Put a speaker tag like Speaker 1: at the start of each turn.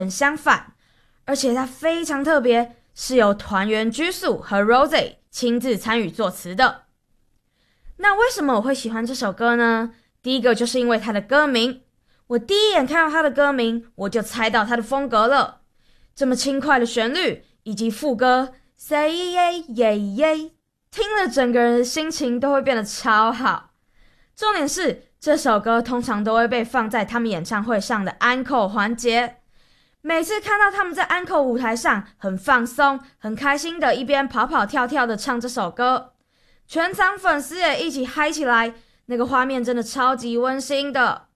Speaker 1: 相反，而且它非常特别，是由团员居宿和 Rose 亲自参与作词的。那为什么我会喜欢这首歌呢？第一个就是因为它的歌名，我第一眼看到它的歌名，我就猜到它的风格了。这么轻快的旋律以及副歌 Say yeah yeah yeah， 听了整个人的心情都会变得超好。重点是这首歌通常都会被放在他们演唱会上的安可环节，每次看到他们在安可舞台上很放松很开心的一边跑跑跳跳的唱这首歌，全场粉丝也一起嗨起来，那个画面真的超级温馨的。